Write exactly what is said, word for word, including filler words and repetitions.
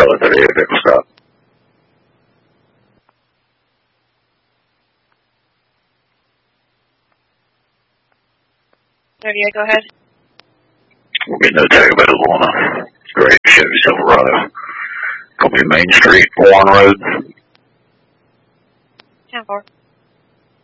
Charlie thirty-eight, vehicle stop. thirty-eight, go ahead. We'll get no tag available on a gray Chevy Silverado. Gonna be Main Street, Warren Road. ten four.